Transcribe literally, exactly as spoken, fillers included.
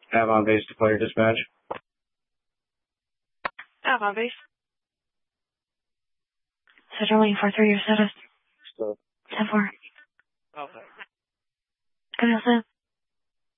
Avon base to player dispatch. Avon base. Central four three, your status. Still. ten four. Okay. Good, Sam.